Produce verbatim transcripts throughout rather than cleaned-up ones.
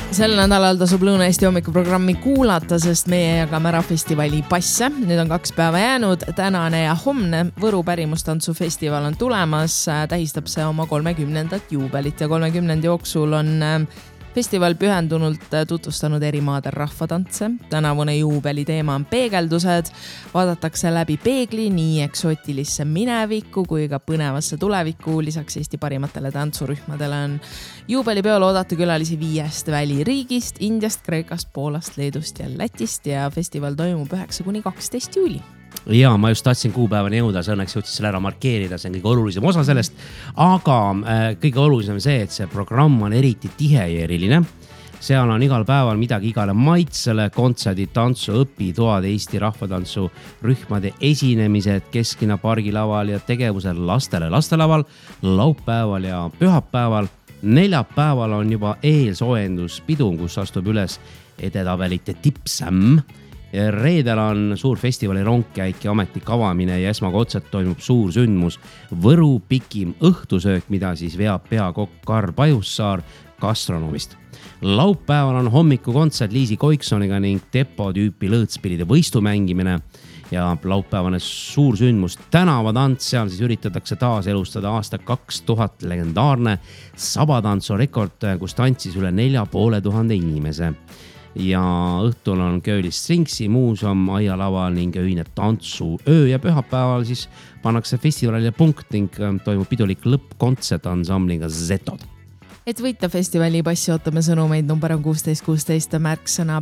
Sel nädalal tasub Lõuna-Eesti hommikuprogrammi kuulata, sest meie jagame ära festivali passe. Nüüd on kaks päeva jäänud. Tänane ja homne Võru pärimustantsufestival on tulemas. Tähistab see oma kolmekümnendat juubelit ja kolmekümnendi jooksul on festival pühendunult tutvustanud eri maadel rahvatantse. Tänavune juubeli teema on peegeldused. Vaadatakse läbi peegli nii eksootilisse minevikku kui ka põnevasse tulevikku. Lisaks Eesti parimatele tantsurühmadele on juubelipeol oodata külalisi viiest väliriigist, Indiast, Kreekast, Poolast, Leedust ja Lätist ja festival toimub üheksa kuni kaksteist juuli. Ja ma just tahtsin kuupäevani jõuda, see õnneks jõudis selle ära markeerida, see on kõige olulisem osa sellest, aga äh, kõige olulisem see, et see programm on eriti tihe ja eriline. Seal on igal päeval midagi igale maitsele, kontserdid, tantsu, õpitoad, Eesti rahvatantsu rühmade esinemised, Kesklinna pargilaval ja tegevused lastele lastelaval, laupäeval ja pühapäeval. Neljapäeval on juba eelsoojenduspidu, kus astub üles edetabelite tipsam. Reedel on suur festivali rongkäik ja ametlik avamine ja esmakotselt toimub suur sündmus Võru pikim õhtusöök, mida siis veab peakokk Karl Pajussaar gastronomist. Laupäeval on hommikukontsert Liisi Koiksoniga ning Depo tüüpi lõõtspillide võistu mängimine ja laupäevane suur sündmus tänavatants, seal siis üritatakse taas elustada aasta kaks tuhat legendaarne sabatantsu rekord, kus tantsis üle nelja poole tuhande inimese. Ja õhtul on Köölis Stringsi muuseum aialaval ning öine tantsu öö ja pühapäeval siis pannakse festivalile punkt ning toimub pidulik lõppkontsert ansambliga Zetod. Et võita festivali passi ootame sõnumeid number on kuusteist kuusteist märksõna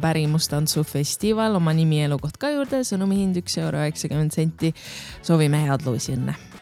pärimustantsufestival, oma nimi elukoht ka juurde, sõnumi hind üks euro üheksakümmend senti. Soovime head loosi õnne.